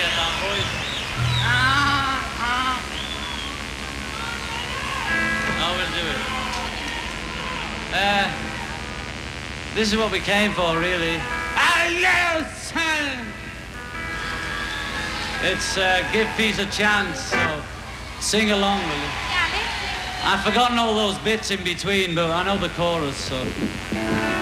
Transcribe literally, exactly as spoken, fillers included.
get that voice. Now we'll do it. Uh, this is what we came for, really. It's uh, give peace a chance, so sing along with it. I've forgotten all those bits in between, but I know the chorus, so...